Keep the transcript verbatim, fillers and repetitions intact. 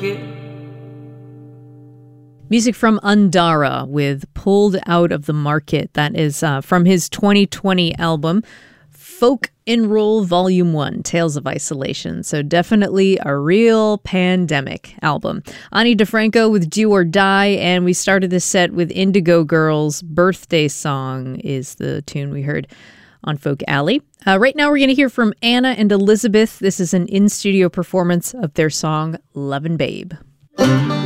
market. Music from Undara with Pulled Out of the Market. That is uh, from his twenty twenty album, Folk in Roll Volume one, Tales of Isolation. So definitely a real pandemic album. Ani DiFranco with Do or Die, and we started this set with Indigo Girls' Birthday Song is the tune we heard on Folk Alley. Uh, right now we're going to hear from Anna and Elizabeth. This is an in-studio performance of their song Lovin' Babe.